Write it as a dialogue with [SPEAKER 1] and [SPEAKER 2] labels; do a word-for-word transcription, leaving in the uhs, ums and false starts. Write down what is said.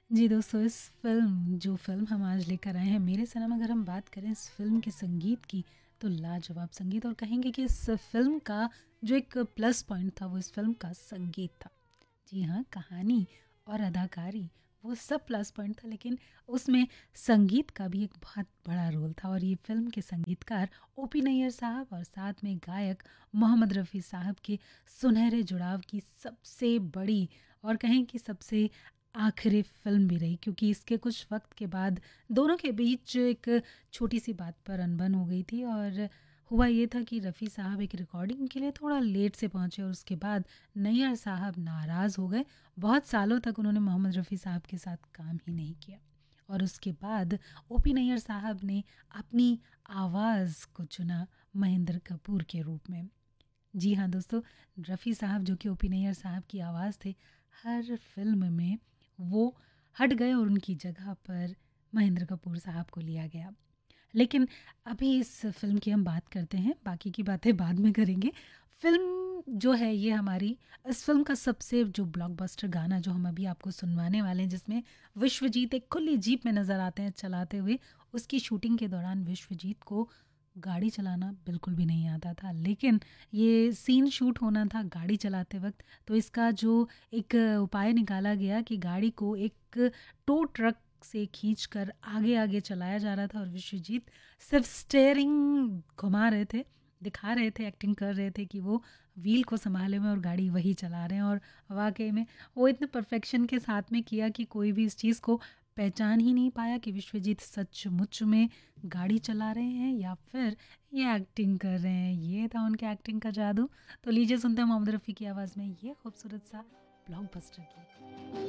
[SPEAKER 1] जी दोस्तों, इस फ़िल्म जो फ़िल्म हम आज लेकर आए हैं मेरे सनम, अगर हम बात करें इस फ़िल्म के संगीत की तो लाजवाब संगीत, और कहेंगे कि इस फ़िल्म का जो एक प्लस पॉइंट था वो इस फ़िल्म का संगीत था। जी हाँ, कहानी और अदाकारी वो सब प्लस पॉइंट था, लेकिन उसमें संगीत का भी एक बहुत बड़ा रोल था। और ये फ़िल्म के संगीतकार ओपी नैयर साहब और साथ में गायक मोहम्मद रफ़ी साहब के सुनहरे जुड़ाव की सबसे बड़ी और कहें कि सबसे आखिरी फ़िल्म भी रही, क्योंकि इसके कुछ वक़्त के बाद दोनों के बीच एक छोटी-सी बात पर अनबन हो गई थी। और हुआ ये था कि रफ़ी साहब एक रिकॉर्डिंग के लिए थोड़ा लेट से पहुँचे और उसके बाद नैयर साहब नाराज़ हो गए। बहुत सालों तक उन्होंने मोहम्मद रफ़ी साहब के साथ काम ही नहीं किया, और उसके बाद ओपी नैयर साहब ने अपनी आवाज़ को चुना महेंद्र कपूर के रूप में। जी हाँ दोस्तों, रफ़ी साहब जो कि ओपी नैयर साहब की आवाज़ थे, हर फ़िल्म में वो हट गए और उनकी जगह पर महेंद्र कपूर साहब को लिया गया। लेकिन अभी इस फ़िल्म की हम बात करते हैं, बाकी की बातें बाद में करेंगे। फ़िल्म जो है ये हमारी, इस फ़िल्म का सबसे जो ब्लॉकबस्टर गाना जो हम अभी आपको सुनवाने वाले हैं, जिसमें विश्वजीत एक खुली जीप में नज़र आते हैं चलाते हुए। उसकी शूटिंग के दौरान विश्वजीत को गाड़ी चलाना बिल्कुल भी नहीं आता था, लेकिन ये सीन शूट होना था गाड़ी चलाते वक़्त, तो इसका जो एक उपाय निकाला गया कि गाड़ी को एक टो ट्रक से खींचकर आगे-आगे चलाया जा रहा था और विश्वजीत सिर्फ़ स्टीयरिंग घुमा रहे थे, दिखा रहे थे, एक्टिंग कर रहे थे कि वो व्हील को सँभाले हुए और गाड़ी वही चला रहे हैं। और वाक़ई में वो इतने परफ़ेक्शन के साथ में किया कि कोई भी इस चीज़ को पहचान ही नहीं पाया कि विश्वजीत सचमुच में गाड़ी चला रहे हैं या फिर ये एक्टिंग कर रहे हैं। ये था उनके एक्टिंग का जादू। तो लीजिए सुनते हैं मोहम्मद रफ़ी की आवाज़ में ये खूबसूरत सा ब्लॉकबस्टर गीत।